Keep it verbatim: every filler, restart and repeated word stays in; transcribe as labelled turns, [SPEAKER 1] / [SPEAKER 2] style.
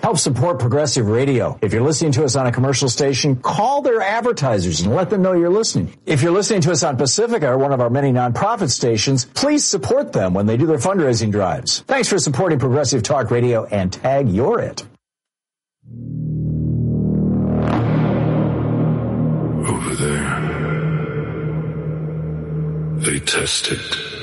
[SPEAKER 1] Help support Progressive Radio. If you're listening to us on a commercial station, call their advertisers and let them know you're listening. If you're listening to us on Pacifica or one of our many nonprofit stations, please support them when they do their fundraising drives. Thanks for supporting Progressive Talk Radio and tag You're It.
[SPEAKER 2] Over there, they test it.